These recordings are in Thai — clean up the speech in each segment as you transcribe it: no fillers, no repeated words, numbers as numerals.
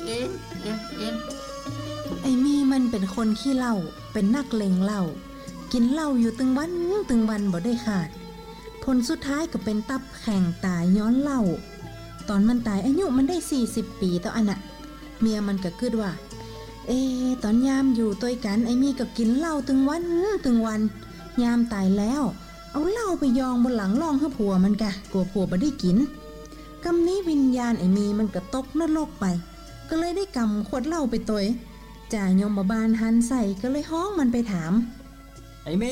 เอ็นไอ้มีมันเป็นคนขี้เหล้าเป็นนักเลงเหล้ากินเหล้าอยู่ตึงวันบ่ได้ขาดผลสุดท้ายก็เป็นตับแข็งตายย้อนเหล้าตอนมันตายอายุมันได้40 ปีต่ออันน่ะเมียมันก็คิดว่าตอนยามอยู่ตัวกันไอ้มีก็กินเหล้าตึงวันยามตายแล้วเอาเหล้าไปยองบนหลังร่องให้ผัวมันกะกลัวผัวบ่ได้กินกำนี้วิญญาณไอ้มีมันก็ตกนรกไปก็เลยได้กำขวดเหล้าไปตัวจ่ายมบาลหันใส่ก็เลยห้องมันไปถามไอ้มี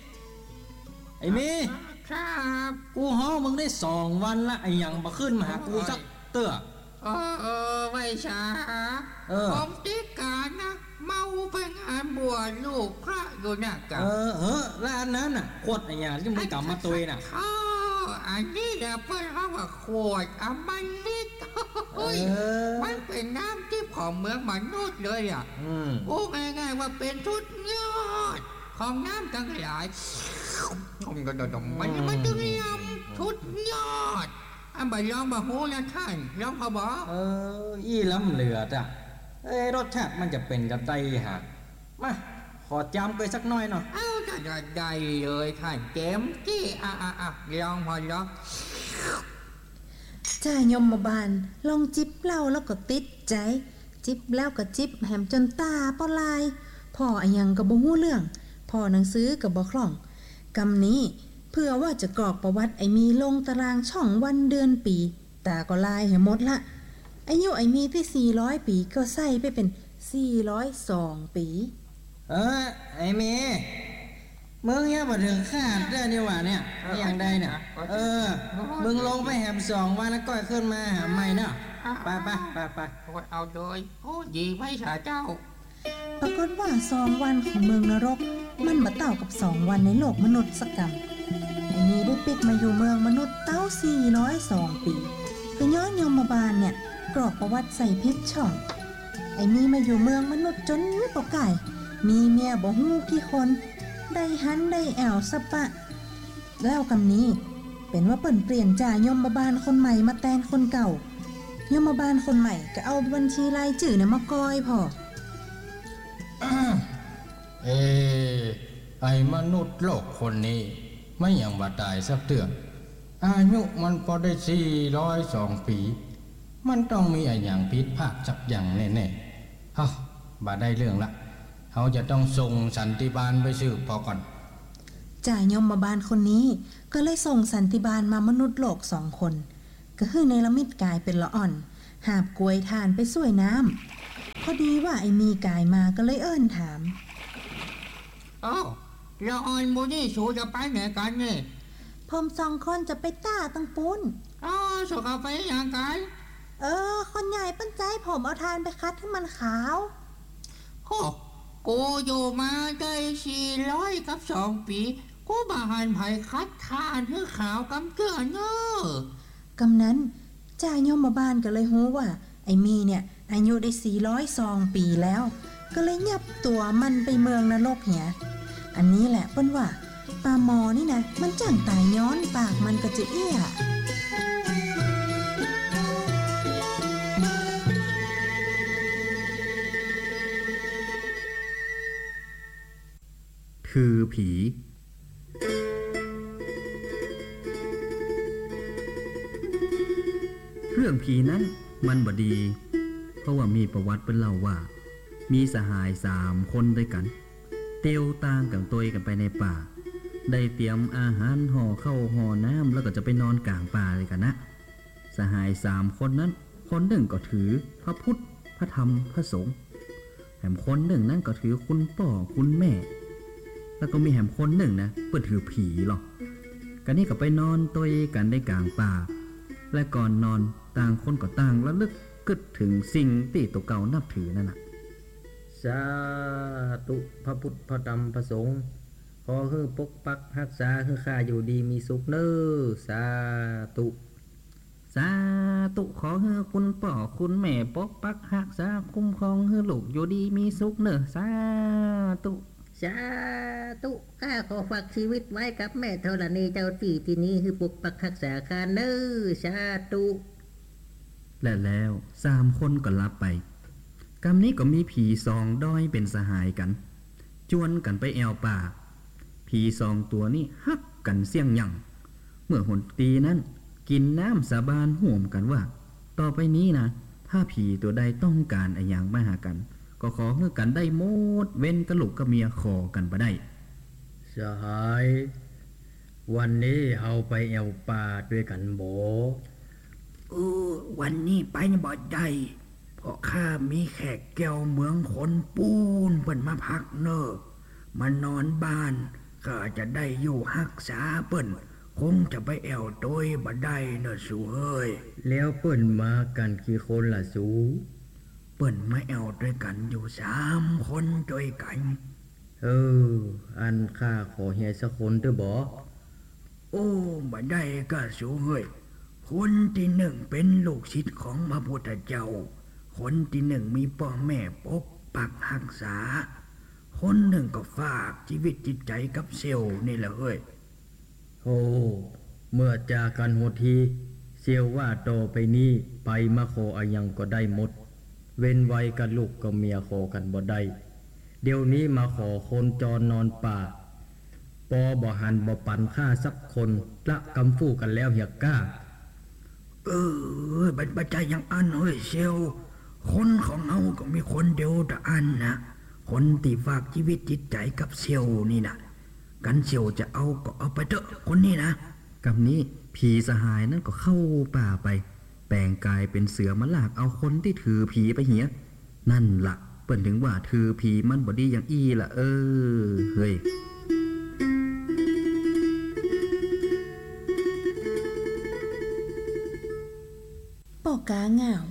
ครับกูห้องมึงได้2 วันละไอ้ยังมาขึ้นมาหากูสักเตื้อไม่ช้าผมติดการนะเมาไปงานบวชลูกพระอยู่นะกับแล้วอันนั้นน่ะขวดไอ้ยังที่มึงกลับมาตัวน่ะอันนี้เดี๋ยวเพื่อนเขาว่าขวดมันนิดมันเป็นน้ำทิพย์ของเมืองมนุษย์เลยอ่ะโอ้ง่ายๆว่าเป็นชุดยอดของน้ำทั้งหลายมันต้องยำชุดยอดอันใบลองบะฮูนะท่านลองเขาบอกอี้ล้ำเหลือจ้ะรสชาติมันจะเป็นจะได้ฮะมาขอจำไปสักหน่อยเนาะจะได้เลยท่านเจมที่ลองพอลองจ่ายมบาลลองจิบเหล้าแล้วก็ติดใจจิบแล้วก็จิบแหมจนตาปลายพ่ออะยังก็บ่ฮู้เรื่องพ่อหนังสือก็บ่คล่องกำนี้เพื่อว่าจะกรอกประวัติไอ้มีลงตารางช่องวันเดือนปีตาก็ลายให้หมดละอายุไอ้มีที่400 ปีก็ใส่ไปเป็น402 ปีไอ้มีมึงเนี่ยบ่ถึงคาดได้นี่หว่าเนี่ยอย่างใดเนี่ยมึงลงไปแหม2 วันแล้วก็ขึ้นมาหาใหม่เนาะไปเอาโดยดีไว้สาเจ้าปรากฏว่า2 วันของเมืองนรกมันมาเต่ากับ2 วันในโลกมนุษย์สักกรรมไอ้นี่ได้ปิดมาอยู่เมืองมนุษย์เต้า402 ปีก็ย้อนยมบาลเนี่ยกรอกประวัติใส่พิษช่องไอ้นี่มาอยู่เมืองมนุษย์จนปกไก่มีเมียบ่ฮู้กี่คนได้หันได้แอวสะปะแล้วกำนี้เป็นว่าเปิ่นเปลี่ยนจ่ายมบาลคนใหม่มาแทนคนเก่ายมบาลคนใหม่ก็เอาบัญชีรายชื่อเนี่ยมากอยพอไอ้มนุษย์โลกคนนี้ไม่อย่างว่าตายสักเตือนอายุมันพอได้402 ปีมันต้องมีอะไรอย่างผิดพลาดสักอย่างแน่ๆบ่ได้เรื่องละเขาจะต้องส่งสันติบาลไปสืบพอก่อนจ่ายยมบาลคนนี้ก็เลยส่งสันติบาลมามนุษย์โลก2 คนก็คือในละมิดกายเป็นละอ่อนหาบกล้วยทานไปช่วยน้ำพอดีว่าไอ้มีกายมาก็เลยเอิ้นถามละอ่อนโมนี่สูจะไปไหนกันเนี่ยผม2 คนจะไปต้าตังปูนสูจะไปอย่างกันคนใหญ่ปั้นใจผมเอาทานไปคัดให้มันขาวกูอยู่มาได้402 ปีกูบาหันไผ่คัดทานให้ขาวกำเกือเนกำนั้นจ่ายมบาลก็เลยฮู้ว่าไอ้มีเนี่ยอายุได้402 ปีแล้วก็เลยยับตัวมันไปเมืองนรกเหียอันนี้แหละเปิ้นว่าปลาหมอนี่นะมันจังตายย้อนปากมันก็จะเอี้ยคือผีเรื่องผีนั้นมันบ่ดีเพราะว่ามีประวัติเป็นเล่าว่ามีสหาย3 คนด้วยกันเตียวต่างกันตัวกันไปในป่าได้เตรียมอาหารห่อข้าวห่อน้ำแล้วก็จะไปนอนกลางป่าเลยกันนะสหาย3 คนนั้นคนหนึ่งก็ถือพระพุทธพระธรรมพระสงฆ์แถมคนหนึ่งนั้นก็ถือคุณพ่อคุณแม่แล้วก็มีแถมคนหนึ่งนะเปิดถือผีหรอกกันนี่ก็ไปนอนตัวกันได้กลางป่าและก่อนนอนต่างคนก็ต่างระลึกกึดถึงสิ่งที่ตัวเก่านับถือนั่นน่ะสาธุพระพุทธพระธรรมพระสงฆ์ขอให้ปกปักรักษาให้ข้าอยู่ดีมีสุขเน้อสาธุสาธุขอให้คุณพ่อคุณแม่ปกปักรักษาคุ้มครองให้ลูกอยู่ดีมีสุขเน้อสาธุสาธุข้าขอฝากชีวิตไว้กับแม่ธรณีเจ้าที่นี้ให้ปกปักรักษาข้าเน้อสาธุและแล้ว3 คนก็ลับไปกำนี้ก็มีผีสองด้อยเป็นสหายกันจวนกันไปแอวป่าผีสองตัวนี้ฮักกันเสี่ยงหยั่งเมื่อหนตีนั้นกินน้ำสาบานห่วมกันว่าต่อไปนี้นะถ้าผีตัวใดต้องการอะไรอย่างมาหากันก็ขอให้กันได้หมดเว้นกระลูกกับเมียขอกันบ่ได้สหายวันนี้เอาไปแอวป่าด้วยกันบ่วันนี้ไปบ่ได้เพราะข้ามีแขกแก้วเมืองคนปูนเพิ่นมาพักเนอมานอนบ้านข้าจะได้อยู่รักษาเปิ้นคงจะไปแอวโดยบ่ได้เนอสูเฮ้ยแล้วเปิ้นมากันกี่คนล่ะสูเปิ้นมาแอวด้วยกันอยู่3 คนด้วยกันอันข้าขอเฮียสักคนเด้อบ่บ่ได้ก็สูเฮ้ยคนที่1เป็นลูกศิษย์ของพระพุทธเจ้าคนที่1มีพ่อแม่ปกปักรักษาคนหนึ่งก็ฝากชีวิตจิตใจกับเซลล์นี่แหละเฮ้ยเมื่อจากกันโหทีเซียวว่าต่อไปนี้ไปมาขออายังก็ได้หมดเว้นไว้กับลูกกับเมียขอกันบ่ได้เดี๋ยวนี้มาขอคนจรนอนป่าปอบ่หันบ่ปันฆ่าสักคนละกำฟู่กันแล้วเหียก้าบัจจัยยังอันเฮ้ยเซลคนของเฮาก็มีคนเดียวแต่อันนะคนที่ฝากชีวิตจิตใจกับเซลนี่นะกันเซลจะเอาก็เอาไปเถอะคนนี้นะกับนี้ผีสหายนั้นก็เข้าป่าไปแปลงกายเป็นเสือมาลากเอาคนที่ถือผีไปเหียนั่นละเปิ้นถึงว่าถือผีมันบ่ดีอย่างอี้ล่ะเฮ้ยปอกกาเหงา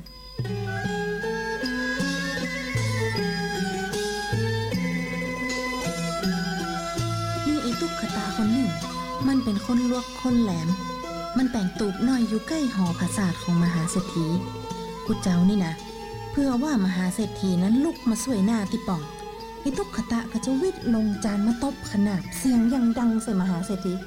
มีไอ้ตุ๊กตาคนหนึ่งมันเป็นคนลวกคนแหลมมันแปลงตูบน้อยอยู่ใกล้หอพระศาสตร์ของมหาเศรษฐีกูเจ้านี่นะเพื่อว่ามหาเศรษฐีนั้นลุกมาสวยหน้าที่ป่องไอ้ตุ๊กตาก็จะวิดลงจานมาตบขนาดเสียงยังดังใส่มหาเศรษฐี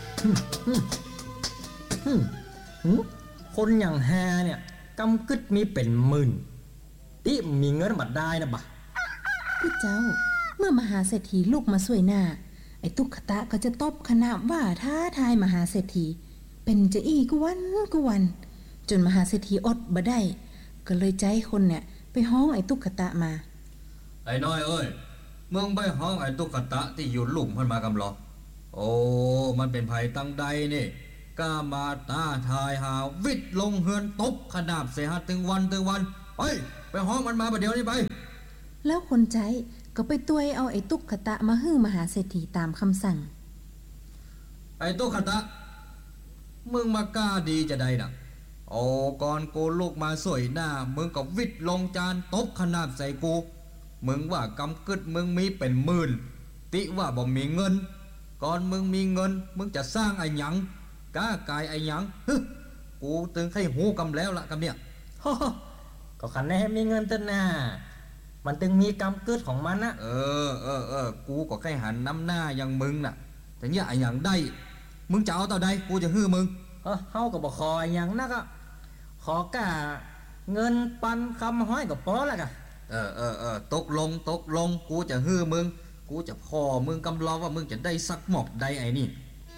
คนอย่างแฮเนี่ยกำกึดมีเป็นหมื่นที่มีเงินบัดได้นะบะกูเจ้าเมื่อมหาเศรษฐีลุกมาสวยหน้าไอ้ตุ๊กตาก็จะตบขนาดว่าท้าทายมหาเศรษฐีเป็นจะอีกวันจนมหาเศรษฐีอดบ่ได้ก็เลยใจคนเนี่ยไปห้องไอ้ตุ๊กตามาไอ้น้อยเอ้ยมึงไปห้องไอ้ตุ๊กตาที่อยู่หลุมเพิ่นมากำหรอมันเป็นไผตั้งใดนี่กล้ามาตาทายหาวิดลงเฮือนตบขนาบเสียหาถึงวันไปห้องมันมาประเดี๋ยวนี้ไปแล้วคนใจก็ไปตัวยเอาไอ้ตุ๊กตามาฮื้อมหาเศรษฐีตามคำสั่งไอ้ตุ๊กตามึงมากล้าดีจะได้น่ะก่อนกูลูกมาสวยหน้ามึงก็วิดลงจานตบขนาบใส่กูมึงว่ากำกึดมึงมีเป็นหมื่นติว่าบ่มีเงินก่อนมึงมีเงินมึงจะสร้างไอ้หยังกล้ากายไอ้หยังกูตึงให้หูกำแล้วละกำเนี่ยก็ขันแน่มีเงินต้นหน้ามันตึงมีกำกึดของมันนะกูก็แค่หันน้ำหน้าอย่างมึงน่ะแต่เนี่ยไอ้หยังได้มึงจะเอาต่อใดกูจะฮื้อมึงเฮาก็บ่ขอไอ้หยังนักอ่ะขอกะเงินปันคำห้อยก็พอแล้วกะตกลงกูจะฮื้อมึงกูจะพอมึงกำลอว่ามึงจะได้สักหมอกใดไอ้นี่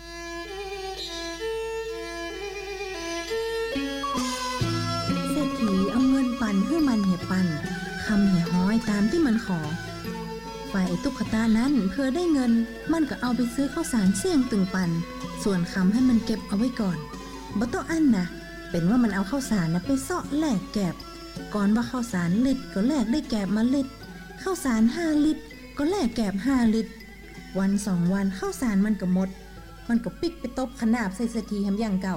เศรษฐีเอาเงินปันให้มันเหี่ยปันคำเหี่ยห้อยตามที่มันขอฝ่ายไอ้ตุ๊กตานั้นเพื่อได้เงินมันก็เอาไปซื้อข้าวสารเสี่ยงตึงปันส่วนคำให้มันเก็บเอาไว้ก่อนบ่ต้องอั้นนะเป็นว่ามันเอาข้าวสารนะไปเซาะแลกแกบก่อนว่าข้าวสารลิตรก็แลกได้แกบมาลิตรข้าวสาร5 ลิตรก็แลกแกบ5 ลิตรวัน2 วันข้าวสารมันก็หมดมันก็ปิกไปตบขนาบใส่เศรษฐีแฮมอย่างเก่า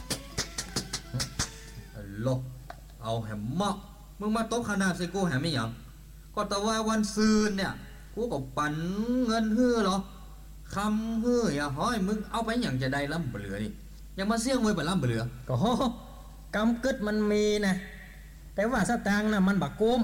ลกเอาแฮมเหมาะมึงมาตบขนาบใส่กูแฮมไม่หยังก็แต่ว่าวันซืนเนี่ยกูก็ปั่นเงินฮื้อหรอคำฮื้ออย่าห้อยมึงเอาไปอย่างจะได้ล้ำเหลือนี่ยังมาเสี่ยงไว้ไปล้ำเหลือก็กำกึดมันมีนะแต่ว่าสตางค์น่ะมันบักกุม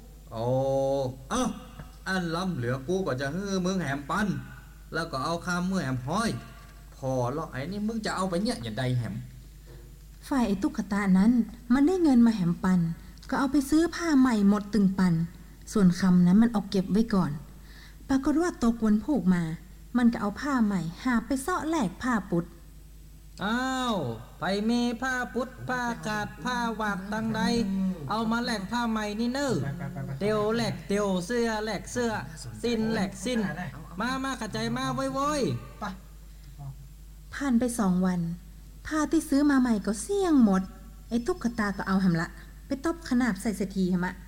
อันล้ำเหลือกูก็จะฮื้อมึงแหมปันแล้วก็เอาคำมือแหมห้อยพอแล้วไอ้นี่มึงจะเอาไปเนี่ยอย่าได้แหมฝ่ายไอ้ตุ๊กตานั้นมันได้เงินมาแหมปันก็เอาไปซื้อผ้าใหม่หมดตึงปันส่วนคำนั้นมันเอาเก็บไว้ก่อนปรากฏว่าตกวันพูกมามันก็เอาผ้าใหม่หาไปเสาะแลกผ้าปุดอ้าวไปมีผ้าปุดผ้ากาดผ้าหวาดตังใดเอามาแลกผ้าใหม่นี่เน้อเตียวแลกเตียวเสื้อแลกเสื้อสิ้นแลกสิ้นมากระจายมาไว้ผ่านไป2 วันผ้าที่ซื้อมาใหม่ก็เสี่ยงหมดไอ้ตุ๊กตาก็เอาหำละไปตบขนาบใส่เศรษฐีหำะ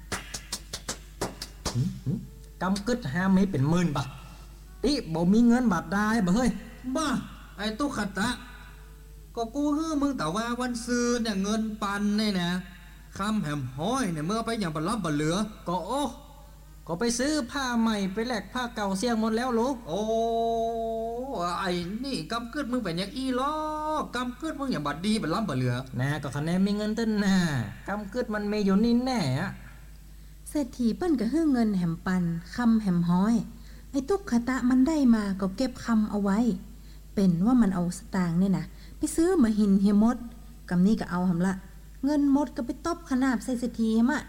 กำกึดห้ามีเป็น10,000 บาทติบ่มีเงินบาทได้บ่เฮ้ยบ้าไอ้ตุ๊กตาก็กูฮื้อมึงแต่ว่าวันซื้อเนี่ยเงินปันเนี่ยนะคำแหมห้อยเนี่ยเมื่อไปอย่างบรรลับบรรเหลือก็ไปซื้อผ้าใหม่ไปแลกผ้าเก่าเสี่ยงหมดแล้วลูกโอ้ไอ้นี่กำกึดมึงเป็นอย่างอีล้อกำกึดมึงอย่างบัดดีบรรลับบรรเหลือนะก็คะแนนมีเงินต้นน่ะกำกึดมันมีอยู่นี่แน่อะเศรษฐีเปิ้นก็ฮื้อเงินแหมปันคำแหมห้อยไอ้ตุ๊กตามันได้มาก็เก็บคำเอาไว้เป็นว่ามันเอาสตางค์เนี่ยนะไปซื้อมาหินเฮียมดกำนี้ก็เอาหำละเงินหมดก็ไปตบขนาบใส่เศรษฐีหำะ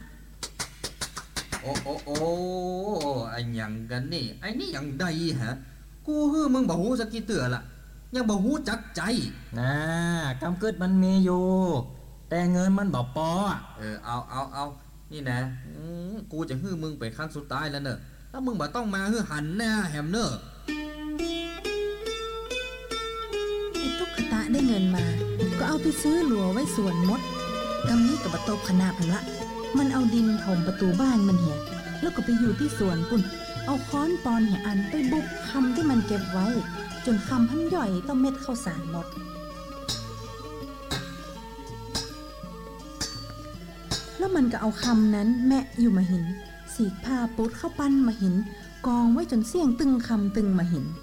โอ้ไอ้ยังกันนี่ไอ้นี่ยังใดฮะกูฮื้อมึงบ่ฮู้สักกี่เตือละยังบ่ฮู้จักใจนะกำกึดมันมีอยู่แต่เงินมันบ่พอเอานี่นะกูจะฮื้อมึงเป็นครั้งสุดท้ายแล้วเนอะถ้ามึงบ่ต้องมาฮื้อหันหน้าแหมเนอะไอ้ตุ๊กตาได้เงินมาก็เอาไปซื้อหลัวไว้สวนมดกำนี้ก็บ่ตบขนาบหำละมันเอาดินถมประตูบ้านมันเหี่ยแล้วก็ไปอยู่ที่สวนปุ่นเอาค้อนปอนเหี่ยอันไปบุกคำที่มันเก็บไว้จนคำพันย่อยต้องเม็ดข้าวสารหมดแล้วมันก็เอาคำนั้นแมะอยู่มาหินสีกผ้าปุดเข้าปั้นมาหินกองไว้จนเสี่ยงตึงคำตึงมาหิน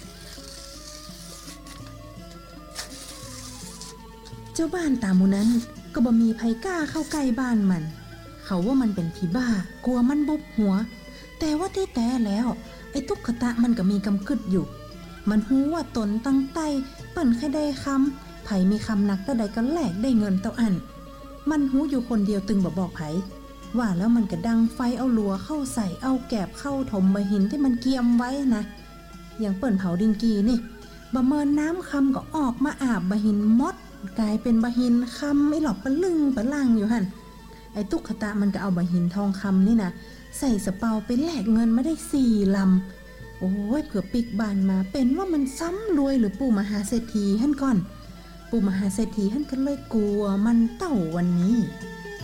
เจ้าบ้านตามูนั้นก็บ่มีไผกล้าเข้าใกล้บ้านมันเขาว่ามันเป็นผีบ้ากลัวมันบุบหัวแต่ว่าที่แท้แล้วไอ้ตุ๊กตามันก็มีกำกึดอยู่มันหูว่าตนตั้งใต้เปิ้นแค่ได้คำไผมีคำนักแต่ใดก็แลกได้เงินเต้าอันมันหูอยู่คนเดียวตึงบ่บอกไผว่าแล้วมันก็ดังไฟเอาลัวเข้าใส่เอาแกบเข้าถมมาหินที่มันเกียมไว้นะอย่างเปิ้นเผาดินกีนี่บะเมินน้ำคำก็ออกมาอาบบะหินมดกลายเป็นบะหินคำไอ้หลอกปะลึงปะล่างอยู่หั่นไอ้ตุ๊กตามันก็เอาบะหินทองคำนี่นะใส่สะเปาไปแลกเงินมาได้4 ลำโอ้ยเผื่อปิกบานมาเป็นว่ามันซ้ำรวยหรือปู่มหาเศรษฐีหั่นก่อนปู่มหาเศรษฐีหั่นก็เลยกลัวมันเต้าวันนี้